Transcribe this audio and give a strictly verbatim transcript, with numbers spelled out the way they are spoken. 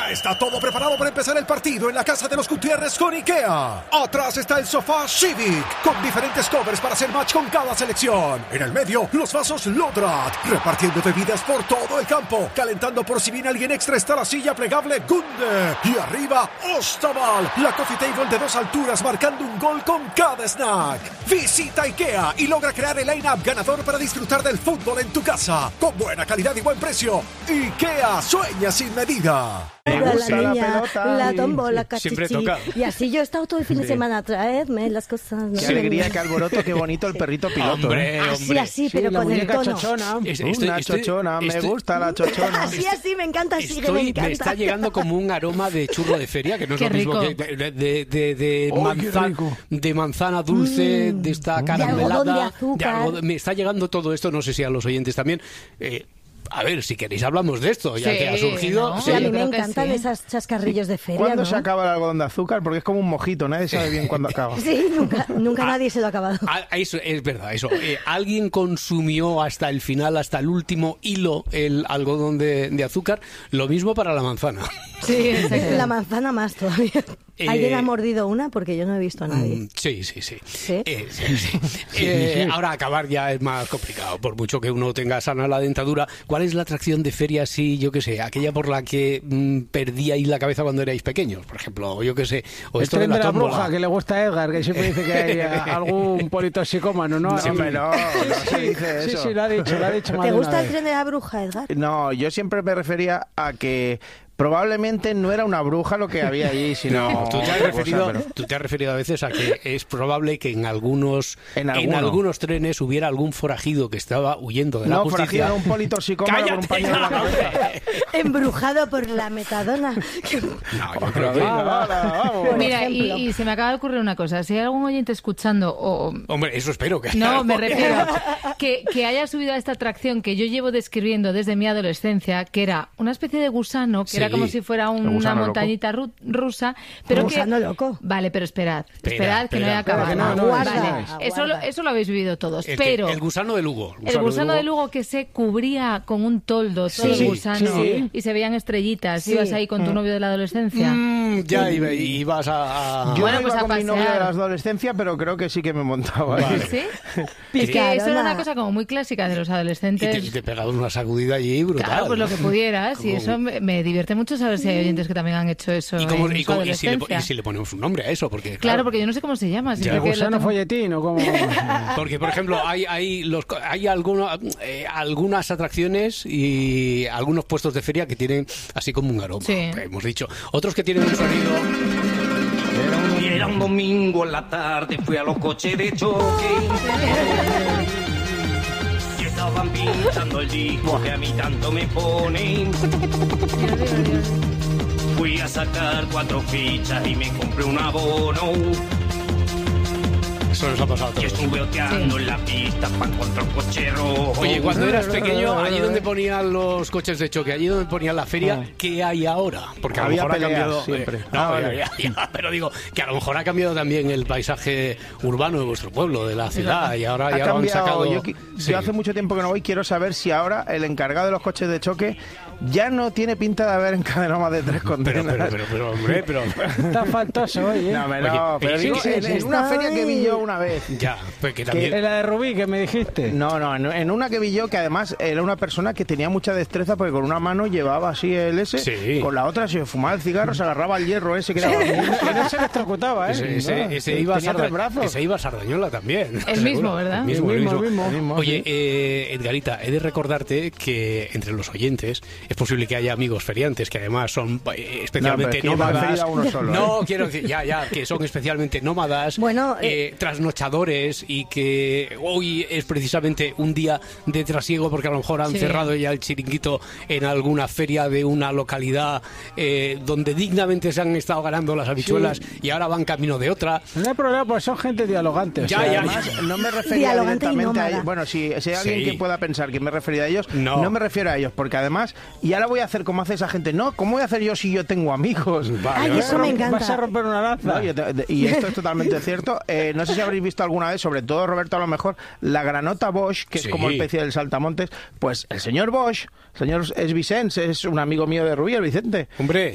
Ya está todo preparado para empezar el partido en la casa de los Gutiérrez con IKEA. Atrás está el sofá Civic, con diferentes covers para hacer match con cada selección. En el medio, los vasos Lodrat, repartiendo bebidas por todo el campo. Calentando por si viene alguien extra está la silla plegable Gunde. Y arriba, Ostaval, la coffee table de dos alturas marcando un gol con cada snack. Visita IKEA y logra crear el line-up ganador para disfrutar del fútbol en tu casa. Con buena calidad y buen precio. IKEA, sueña sin medida. Me gusta la, niña, la pelota, la tombola, cachichi. Siempre toca. Y así yo he estado todo el fin de semana. Traedme las cosas. ¿no? Qué alegría, qué alboroto, qué bonito el perrito piloto. Hombre, ¿eh? Así, hombre. así, Sí, pero la con el muñeca tono. chochona. Es- Una estoy- estoy- chochona, me estoy- gusta la chochona. Así, así, me encanta, así que me Estoy, encanta. me está llegando como un aroma de churro de feria, que no es Qué lo mismo rico. que de, de, de, de, ¡Ay, qué manzana, rico! de manzana dulce, de esta caramelada. algodón de azúcar. algodón- me está llegando todo esto, no sé si a los oyentes también. Eh, a ver, si queréis hablamos de esto, ya Sí, que ha surgido. ¿no? Sí, a mí Yo me creo que encantan sí. esas chascarrillos de feria, ¿Cuándo ¿no? se acaba el algodón de azúcar? Porque es como un mojito, nadie sabe bien cuándo acaba. Sí, nunca, nunca nadie se lo ha acabado. Ah, eso es verdad, eso. Eh, alguien consumió hasta el final, hasta el último hilo, el algodón de, de azúcar. Lo mismo para la manzana. Sí, exacto. La manzana más todavía. Eh, ¿Alguien ha mordido una? Porque yo no he visto a nadie. Mm, Sí, sí, sí. ¿Sí? Eh, sí, sí. Eh, ahora acabar ya es más complicado, por mucho que uno tenga sana la dentadura. ¿Cuál es la atracción de feria, sí, yo qué sé, aquella por la que mm, perdíais la cabeza cuando erais pequeños, por ejemplo, o yo qué sé, o El esto de tren la de la tómbola? bruja, que le gusta a Edgar, que siempre dice que hay a- algún politoxicómano, ¿no? No, Sí. hombre, no, no se dice Sí, eso. sí, lo ha dicho, lo ha dicho más ¿Te de una gusta el vez. tren de la bruja, Edgar? No, yo siempre me refería a que probablemente no era una bruja lo que había allí, sino No, tú te, has otra referido, cosa, pero- tú te has referido a veces a que es probable que en algunos En en, alguno. algunos trenes hubiera algún forajido que estaba huyendo de la No, justicia. forajido era un politoxicómano con un paño en la cabeza. Embrujado por la metadona. No, yo creo que... Venga, hala, vamos. Por Mira, y, ejemplo. y se me acaba de ocurrir una cosa. Si hay algún oyente escuchando o... Hombre, eso espero que... No, me refiero que, que haya subido a esta atracción que yo llevo describiendo desde mi adolescencia, que era una especie de gusano, que Sí. era como si fuera un- El una gusano montañita ru- rusa, pero Un que... gusano loco. Vale, pero esperad, Espera, esperad que no he espera. acabado. Espera, que no, no, vale, aguarda, eso, lo, aguarda. eso lo habéis vivido todos, El, que- pero... el gusano de Lugo. El gusano de Lugo que se cubría con un toldo, todo Sí, el gusano, sí. y se veían estrellitas. Sí. Ibas ahí con tu novio de la adolescencia. Mm, ya iba- ibas a... a- Yo Bueno, no pues iba a con mi novia pasear. de la adolescencia, pero creo que sí que me montaba. ahí. Vale. ¿Sí? Es que Picarona. eso era una cosa como muy clásica de los Y te, adolescentes. y te pegabas una sacudida allí brutal. Claro, pues lo que pudieras. Y Como- eso me, me divierte mucho saber si hay oyentes que también han hecho eso ¿Y, cómo- en y su cómo- y si le, adolescencia. y si le ponemos un nombre a eso? Porque, claro, Claro, porque yo no sé cómo se llama. siempre Ya. que lo Gusano tengo- folletín, ¿o cómo? Porque, por ejemplo, hay hay los hay alguno- eh, algunas atracciones y algunos puestos de feria que tienen así como un aroma, Sí. hemos dicho. Otros que tienen un sonido... Y era un domingo en la tarde, fui a los coches de choque. Y estaban pinchando el disco que a mí tanto me ponen. Fui a sacar cuatro fichas y me compré un abono. Eso nos ha pasado a Y todos. estuve oteando Sí. en la pista para encontrar un coche rojo. Oye, cuando eras pequeño, allí donde ponían los coches de choque, allí donde ponían la feria, ¿qué hay ahora? Porque a lo Había mejor ha peleas cambiado... siempre. eh, no, Ah, ya, vale. ya, ya, pero digo, que a lo mejor ha cambiado también el paisaje urbano de vuestro pueblo, de la ciudad, y ahora Ha ya lo han cambiado. sacado... Yo, qui- Sí. yo hace mucho tiempo que no voy, quiero saber si ahora el encargado de los coches de choque ya no tiene pinta de haber encadenado más de tres Pero, condenas. pero, pero, pero, hombre, pero... Está faltoso hoy, ¿eh? No, hombre, no, Oye, pero sí, digo, sí, en, sí, en una está feria que vi ahí. yo una vez. Ya, pues que también... En la de Rubí, que me dijiste. No, no, en, en una que vi yo que además era una persona que tenía mucha destreza porque con una mano llevaba así el S, Sí. con la otra se fumaba el cigarro, se agarraba el hierro ese que era... Que no se electrocutaba, ¿eh? Ese, ese, No. ese iba a tenía Sarda- tres brazos. ese iba a Sardañola también. El mismo, ¿verdad? El mismo, El el mismo, mismo. el mismo. Oye, eh, Edgarita, he de recordarte que entre los oyentes es posible que haya amigos feriantes que además son eh, especialmente No, pero es que yo me he nómadas. referido a uno solo, no, ¿eh? quiero decir, ya, ya, que son especialmente nómadas, Bueno, eh, trasnochadores y que hoy es precisamente un día de trasiego porque a lo mejor han Sí. cerrado ya el chiringuito en alguna feria de una localidad eh, donde dignamente se han estado ganando las habichuelas y ahora van camino de otra. No hay problema, pues son gente dialogante. o Ya, sea, ya, además- Además, no me refería Dialogante y directamente a nómada. ellos. Bueno, si, si hay alguien Sí. que pueda pensar que me refería a ellos, No. no. me refiero a ellos, porque además, y ahora voy a hacer como hace esa gente, no, ¿cómo voy a hacer yo si yo tengo amigos? Ay, vale. eso me encanta. Vas a romper una lanza. No, y, y esto es totalmente cierto. Eh, no sé si habréis visto alguna vez, sobre todo Roberto, a lo mejor, la granota Bosch, que Sí. es como el especie del saltamontes. Pues el señor Bosch, el señor es Vicens, es un amigo mío de Rubí, el Vicente. Hombre.